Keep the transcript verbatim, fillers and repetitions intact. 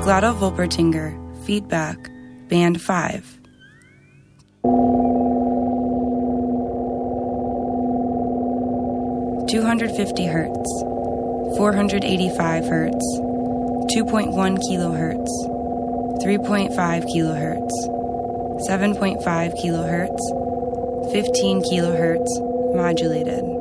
Glottal Wolpertinger, feedback, band five. two hundred fifty hertz, four hundred eighty-five hertz, two point one kilohertz, three point five kilohertz, seven point five kilohertz, fifteen kilohertz, modulated.